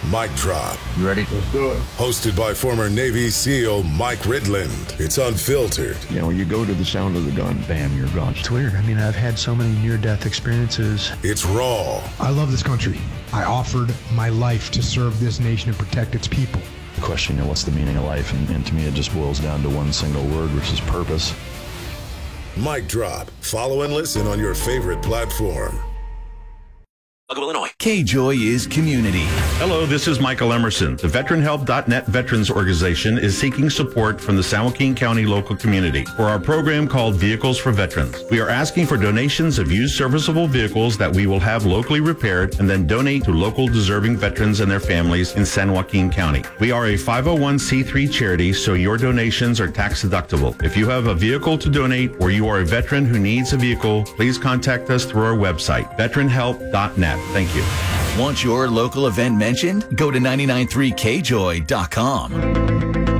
Mic Drop. You ready? Let's do it. Hosted by former Navy SEAL Mike Ridland. It's unfiltered. You know, you go to the sound of the gun, bam, you're gone. It's weird. I mean, I've had so many near-death experiences. It's raw. I love this country. I offered my life to serve this nation and protect its people. The question, what's the meaning of life? And to me, it just boils down to one single word, which is purpose. Mic Drop. Follow and listen on your favorite platform. Illinois. K-Joy is community. Hello, this is Michael Emerson. The VeteranHelp.net Veterans Organization is seeking support from the San Joaquin County local community for our program called Vehicles for Veterans. We are asking for donations of used serviceable vehicles that we will have locally repaired and then donate to local deserving veterans and their families in San Joaquin County. We are a 501c3 charity, so your donations are tax deductible. If you have a vehicle to donate or you are a veteran who needs a vehicle, please contact us through our website, VeteranHelp.net. Thank you. Want your local event mentioned? Go to 993kjoy.com.